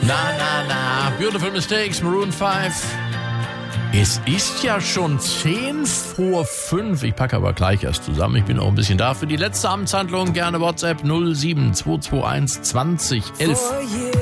Na. Beautiful Mistakes, Maroon 5. Es ist ja schon 10 vor 5. Ich packe aber gleich erst zusammen. Ich bin auch ein bisschen da. Für die letzte Amtshandlung gerne WhatsApp 07221 20 11.